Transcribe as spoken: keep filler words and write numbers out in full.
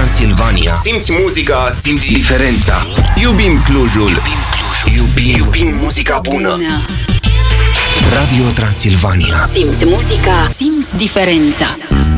Transilvania. Simți muzica, simți diferența. Iubim Clujul. Iubim Clujul. Iubim, Iubim muzica bună. bună. Radio Transilvania. Simți muzica, simți diferența.